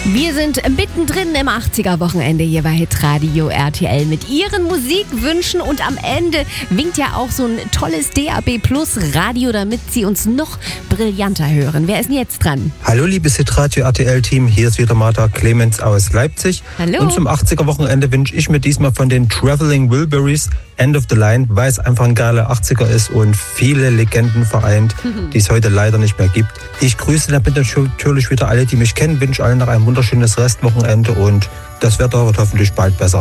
Wir sind mittendrin im 80er-Wochenende hier bei Hitradio RTL mit Ihren Musikwünschen und am Ende winkt ja auch so ein tolles DAB Plus Radio, damit Sie uns noch brillanter hören. Wer ist denn jetzt dran? Hallo liebes Hitradio RTL-Team, hier ist wieder Martha Clemens aus Leipzig. Hallo. Und zum 80er-Wochenende wünsche ich mir diesmal von den Traveling Wilburys End of the Line, weil es einfach ein geiler 80er ist und viele Legenden vereint, die es heute leider nicht mehr gibt. Ich grüße damit natürlich wieder alle, die mich kennen, wünsche allen noch ein wunderschönes Restwochenende und das Wetter wird hoffentlich bald besser.